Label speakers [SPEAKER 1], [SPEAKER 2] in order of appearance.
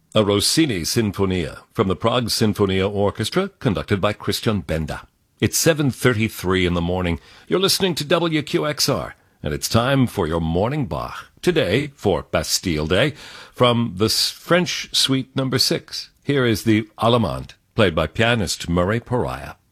[SPEAKER 1] A Rossini Sinfonia from the Prague Sinfonia Orchestra, conducted by Christian Benda. It's 7:33 in the morning. You're listening to WQXR, and it's time for your Morning Bach. Today, for Bastille Day, from the French Suite No. 6. Here is the Allemande, played by pianist Murray Pariah.